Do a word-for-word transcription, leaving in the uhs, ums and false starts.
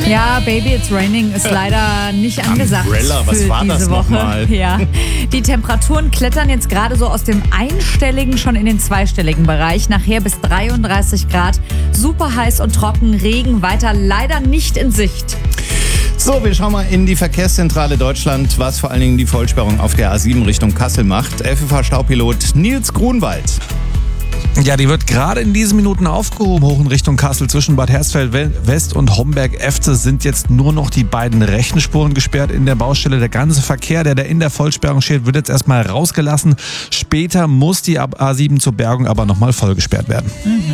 Ja, Baby It's Raining ist leider nicht angesagt. Umbrella, was für war diese das Woche. nochmal? Ja. Die Temperaturen klettern jetzt gerade so aus dem einstelligen schon in den zweistelligen Bereich. Nachher bis dreiunddreißig Grad. Super heiß und trocken. Regen weiter leider nicht in Sicht. So, wir schauen mal in die Verkehrszentrale Deutschland, was vor allen Dingen die Vollsperrung auf der A sieben Richtung Kassel macht. F F H-Staupilot Nils Grunwald. Ja, die wird gerade in diesen Minuten aufgehoben, hoch in Richtung Kassel. Zwischen Bad Hersfeld West und Homberg-Efze sind jetzt nur noch die beiden rechten Spuren gesperrt in der Baustelle. Der ganze Verkehr, der da in der Vollsperrung steht, wird jetzt erstmal rausgelassen. Später muss die A sieben zur Bergung aber nochmal voll gesperrt werden. Mhm.